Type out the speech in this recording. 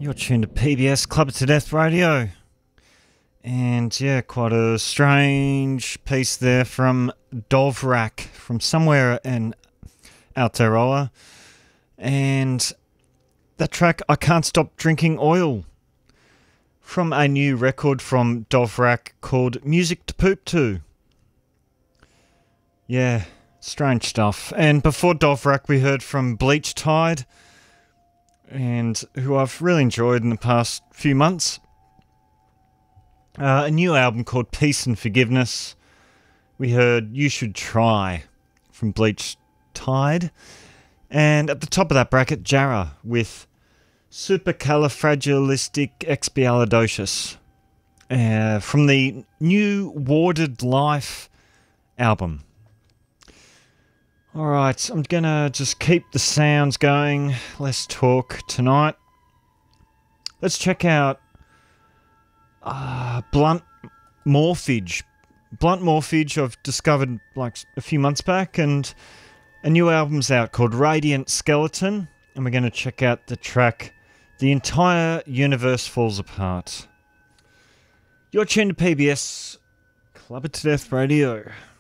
You're tuned to PBS Club to Death Radio. And yeah, quite a strange piece there from Dovrak from somewhere in Aotearoa. And that track, I Can't Stop Drinking Oil, from a new record from Dovrak called Music to Poop To. Yeah, strange stuff. And before Dovrak, we heard from Bleach Tide, and who I've really enjoyed in the past few months. A new album called Peace and Forgiveness. We heard You Should Try from Bleach Tide. And at the top of that bracket, Jarrah with Supercalifragilisticexpialidocious from the new Warded Life album. Alright, I'm gonna just keep the sounds going. Less talk tonight. Let's check out Blunt Morphage. Blunt Morphage I've discovered like a few months back, and a new album's out called Radiant Skeleton, and we're going to check out the track The Entire Universe Falls Apart. You're tuned to PBS Club to Death Radio.